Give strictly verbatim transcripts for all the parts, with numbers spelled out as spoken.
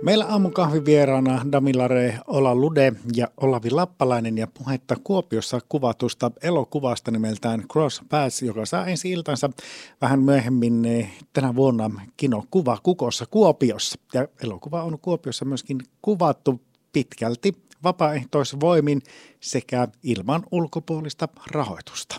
Meillä aamukahvivieraana Damilare Olalude ja Olavi Lappalainen ja puhetta Kuopiossa kuvatusta elokuvasta nimeltään Cross Paths, joka saa ensi iltansa vähän myöhemmin tänä vuonna kinokuva Kukossa Kuopiossa. Ja elokuva on Kuopiossa myöskin kuvattu pitkälti vapaaehtoisvoimin sekä ilman ulkopuolista rahoitusta.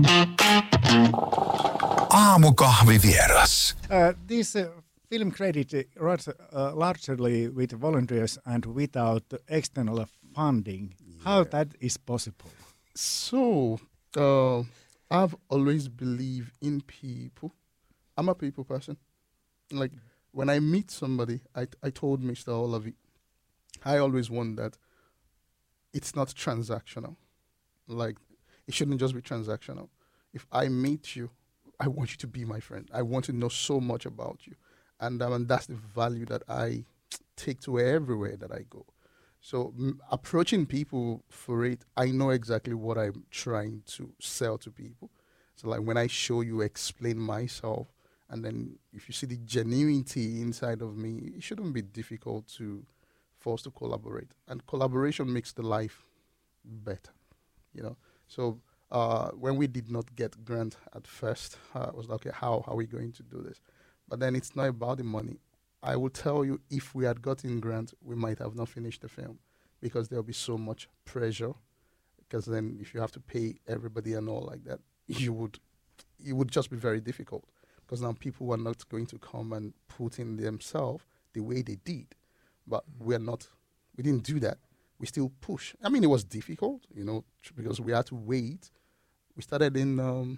Aamukahvivieras. Uh, this uh, film credited uh, largely with volunteers and without external funding. Yeah. How that is possible? So, uh, I've always believed in people. I'm a people person. Like, when I meet somebody, I, I told Mister Olavi, I always want that it's not transactional. Like, it shouldn't just be transactional. If I meet you, I want you to be my friend. I want to know so much about you. And, um, and that's the value that I take to everywhere that I go. So m- approaching people for it, I know exactly what I'm trying to sell to people. So like when I show you, explain myself, and then if you see the genuinity inside of me, it shouldn't be difficult to for us to collaborate. And collaboration makes the life better, you know. So uh, when we did not get grant at first, uh, I was like, okay, how, how are we going to do this? But then it's not about the money. I will tell you, if we had gotten grant, we might have not finished the film because there'll be so much pressure. Because then if you have to pay everybody and all like that, you would, it would just be very difficult. Because now people are not going to come and put in themselves the way they did. But we're not, we didn't do that. We still push. I mean, it was difficult, you know, because we had to wait. We started in um,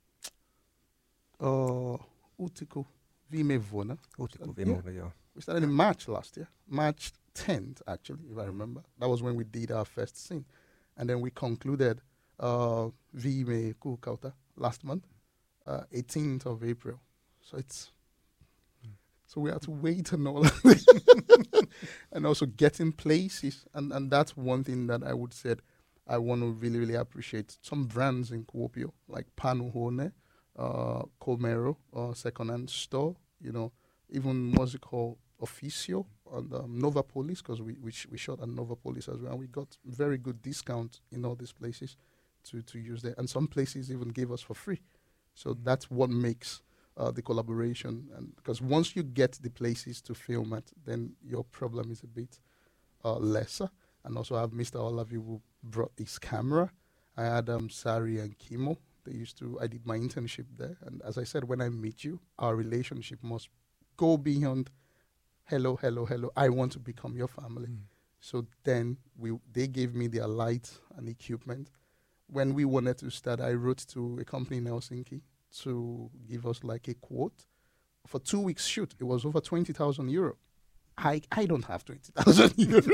uh, Utiko. Vime Vona. Yeah. We started in March last year, March tenth, actually, if I remember. That was when we did our first scene. And then we concluded uh, Vime Kukauta last month, uh, eighteenth of April. So it's, mm. so we had to wait and all that. And also get in places. And, and that's one thing that I would say I want to really, really appreciate. Some brands in Kuopio, like Panuhone, Uh, Comero, uh, second-hand store, you know, even what's it called, Officio, and um, Novapolis, because we we, sh- we shot at Novapolis as well, and we got very good discount in all these places to, to use there, and some places even gave us for free. So that's what makes uh, the collaboration, and because once you get the places to film at, then your problem is a bit uh, lesser. And also I have Mister Olavi who brought his camera. I had um, Sari and Kimo. They used to, I did my internship there. And as I said, when I meet you, our relationship must go beyond, hello, hello, hello, I want to become your family. Mm. So then we, they gave me their lights and equipment. When we wanted to start, I wrote to a company in Helsinki to give us like a quote. For two weeks shoot, it was over twenty thousand euro. I, I don't have twenty thousand euro.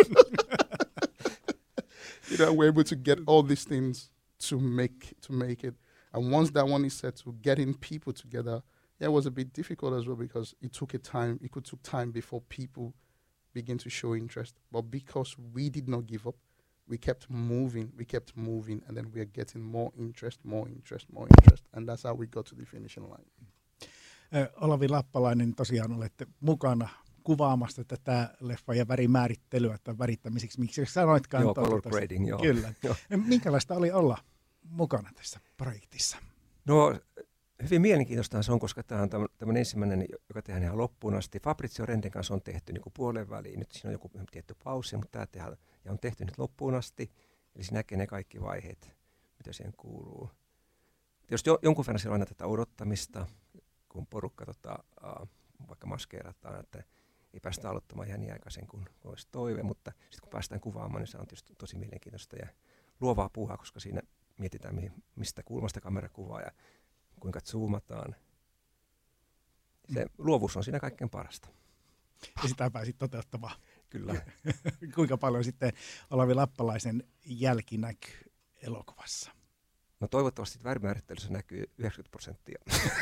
You know, we're able to get all these things to make to make it. And once that one is set to getting people together, yeah, it was a bit difficult as well because it took a time, it could took time before people begin to show interest. But because we did not give up, we kept moving, we kept moving, and then we are getting more interest, more interest, more interest. And that's how we got to the finishing line. Uh, Olavi Lappalainen, tosiaan olette mukana kuvaamassa tätä leffa- ja värimäärittelyä tai värittämiseksi, miksi sanoitkaan? Joo, color grading, joo. Kyllä. Joo. Minkälaista oli olla mukana tässä projektissa? No, hyvin mielenkiintoista se on, koska tämä on tämmöinen ensimmäinen, joka tehdään ihan loppuun asti. Fabrizio Renden kanssa on tehty niin kuin puolen väliin. Nyt siinä on joku tietty pausi, mutta tämä tehdään, ja on tehty nyt loppuun asti. Eli se näkee ne kaikki vaiheet, mitä siihen kuuluu. Tietysti jo, jonkun verran siellä on aina tätä odottamista, kun porukka tota, uh, vaikka maskeerataan, että ei päästä aloittamaan ihan niin aikaisen kuin olisi toive, mutta sitten kun päästään kuvaamaan, niin se on tietysti tosi mielenkiintoista ja luovaa puuhaa, koska siinä mietitään, mistä kulmasta kamera kuvaa ja kuinka zoomataan. Se luovuus on siinä kaikkein parasta. Ja sitä pääsit toteuttamaan. Kyllä. Kuinka paljon sitten Olavi Lappalaisen jälki näkyy elokuvassa? No toivottavasti värimäärittelyssä näkyy yhdeksänkymmentä prosenttia.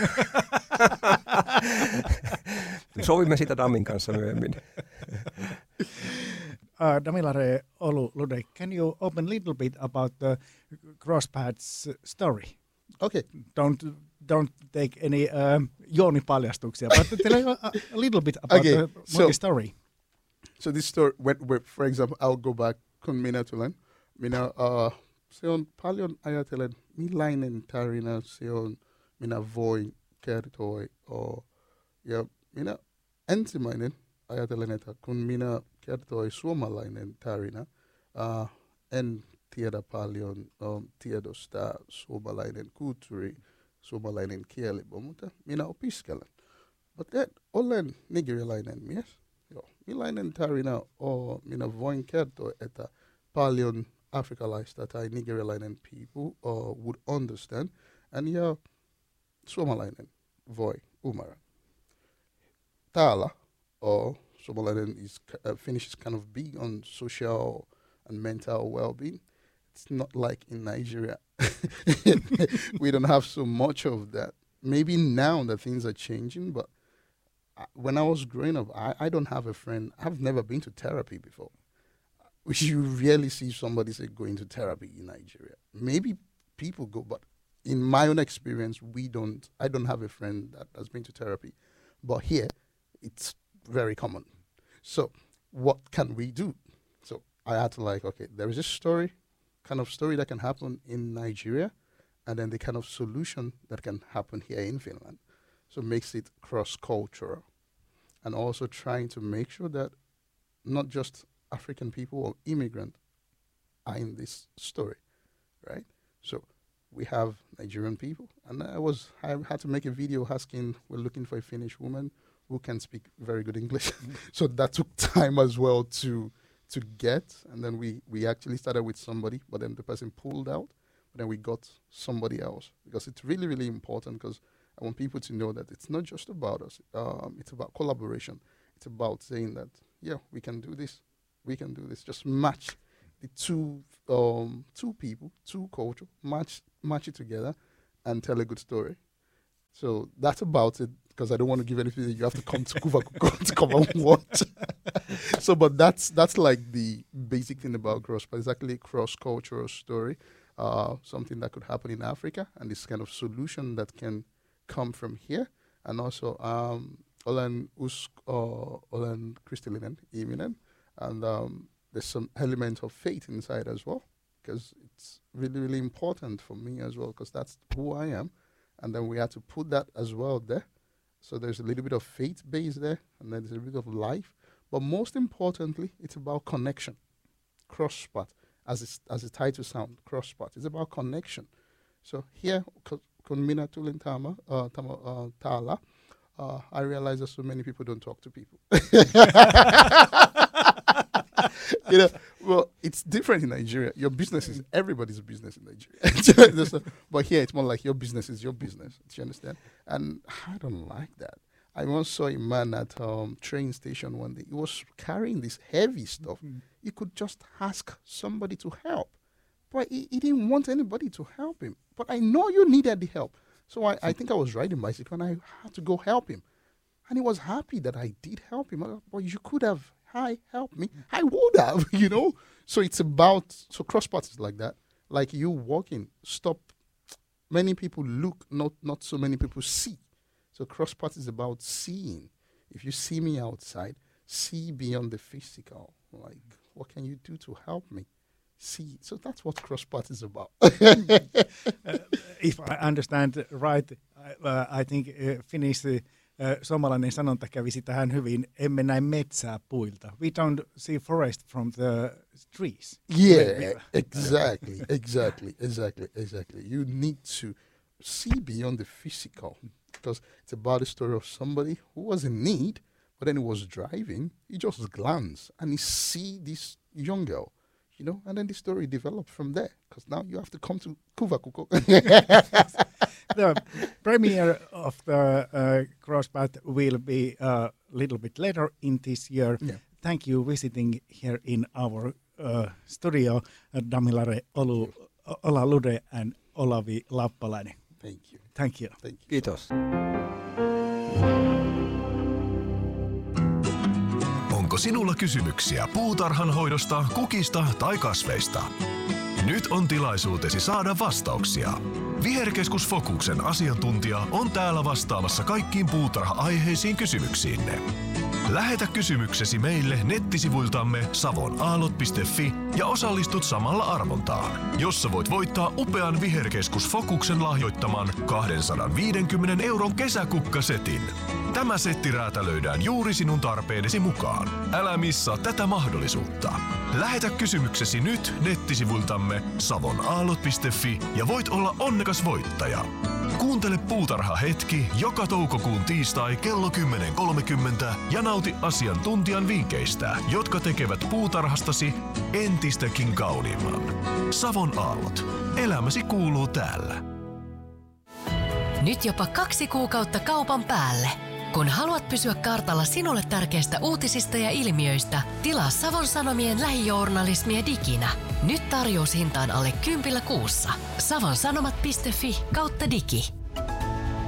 Sovimme sitä Damin kanssa myöhemmin. Uh, Damilare Olalude, can you open a little bit about the Cross Paths story? Okay. Don't don't take any um, joonipaljastuksia, but tell a, a little bit about okay, the movie so, story. So this story, when, when, for example, I'll go back, kun minä tulen, minä, uh, se on paljon ajatellen, millainen tarina se on, minä voin kertoa, oh, ja minä ensimmäinen ajatellen, että kun minä kertoin suomalainen tarina, uh, en tiedä paljon um, tiedosta suomalainen kulttuuri, suomalainen kieli, mutta minä opiskelen. Mutta olen nigerialainen mies. Joo. Millainen tarina on, minä voin kertoa, että paljon afrikalaista tai nigerialainen people uh, would understand, and ja suomalainen voi ymmärrä. Täällä uh, suomalainen is, uh, Finnish is kind of big on social and mental well-being. It's not like in Nigeria. We don't have so much of that. Maybe now that things are changing, but when I was growing up, I, I don't have a friend. I've never been to therapy before. You rarely see somebody say going to therapy in Nigeria. Maybe people go, but in my own experience, we don't. I don't have a friend that has been to therapy. But here, it's very common. So what can we do? So I had to like, okay, there is a story, kind of story that can happen in Nigeria, and then the kind of solution that can happen here in Finland. So it makes it cross-cultural. And also trying to make sure that not just African people or immigrants are in this story, right? So we have Nigerian people, and I was I had to make a video asking, we're looking for a Finnish woman who can speak very good English. So that took time as well to to get, and then we, we actually started with somebody, but then the person pulled out, but then we got somebody else, because it's really, really important, because I want people to know that it's not just about us. Um, it's about collaboration. It's about saying that, yeah, we can do this. We can do this. Just match the two um, two people, two culture, match match it together, and tell a good story. So that's about it, because I don't want to give anything. You have to come to Kuva to come and watch. So, but that's that's like the basic thing about CrossPath. It's actually a cross-cultural story, uh, something that could happen in Africa, and this kind of solution that can come from here. And also, um, olen usk, uh, olen kristillinen ihminen, and um, there's some element of faith inside as well, because it's really, really important for me as well, because that's who I am. And then we had to put that as well there. So there's a little bit of faith base there, and then there's a bit of life. But most importantly, it's about connection. CrossPath, as it's, as the title sounds, CrossPath. It's about connection. So here, kun minä tulin tama, uh, tama, uh, täällä, uh, I realize that so many people don't talk to people. You know, well, it's different in Nigeria. Your business is everybody's business in Nigeria. But here, it's more like your business is your business. Do you understand? And I don't like that. I once saw a man at um train station one day. He was carrying this heavy stuff. Mm-hmm. He could just ask somebody to help. But he, he didn't want anybody to help him. But I know you needed the help. So I, I think I was riding bicycle, and I had to go help him. And he was happy that I did help him. But you could have, hi, help me. I would have, you know. So it's about, so CrossPath is like that. Like you walking, stop. Many people look, not, not so many people see. So CrossPath is about seeing. If you see me outside, see beyond the physical. Like, what can you do to help me? See. So that's what CrossPath is about. uh, if I understand right, uh, I think uh, Finnish uh, suomalainen sanonta kävisi tähän hyvin. Emme näe metsää puilta. We don't see forest from the trees. Yeah, exactly, exactly, exactly, exactly. You need to see beyond the physical, because it's about the story of somebody who was in need, but then he was driving. He just glanced and he see this young girl. You know, and then the story developed from there, because now you have to come to Kuvakuko. The premiere of the uh, CrossPath will be a little bit later in this year. Yeah. Thank you visiting here in our uh, studio, uh, Damilare Olu, Ola Lude and Olavi Lappalainen. Thank you. Thank you. Thank you. Kiitos. Onko sinulla kysymyksiä puutarhan hoidosta, kukista tai kasveista? Nyt on tilaisuutesi saada vastauksia. Viherkeskus Fokuksen asiantuntija on täällä vastaamassa kaikkiin puutarha-aiheisiin kysymyksiinne. Lähetä kysymyksesi meille nettisivuiltamme savonaalot piste fi ja osallistut samalla arvontaan, jossa voit voittaa upean Viherkeskus Fokuksen lahjoittaman kaksisataaviisikymmentä euron kesäkukkasetin. Tämä setti räätälöidään juuri sinun tarpeidesi mukaan. Älä missaa tätä mahdollisuutta. Lähetä kysymyksesi nyt nettisivuiltamme savonaalot piste fi ja voit olla onnekas voittaja. Kuuntele Puutarha hetki joka toukokuun tiistai kello kymmenen kolmekymmentä ja nauti asiantuntijan vinkkeistä, jotka tekevät puutarhastasi entistäkin kauniimman. Savon aallot. Elämäsi kuuluu täällä. Nyt jopa kaksi kuukautta kaupan päälle. Kun haluat pysyä kartalla sinulle tärkeistä uutisista ja ilmiöistä, tilaa Savon Sanomien lähijournalismia diginä. Nyt tarjoushintaan alle kympillä kuussa. savonsanomat piste fi kautta digi.